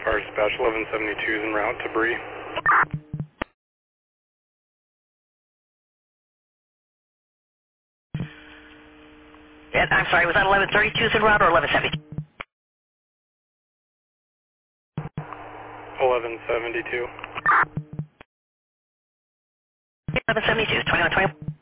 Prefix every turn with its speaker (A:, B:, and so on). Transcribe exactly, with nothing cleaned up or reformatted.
A: Car Dispatch eleven seventy-two is en route to Bree.
B: Yeah, I'm sorry, was that eleven thirty-two en route or eleven seventy-two?
A: eleven seventy-two.
B: eleven seventy-two, twenty-one twenty.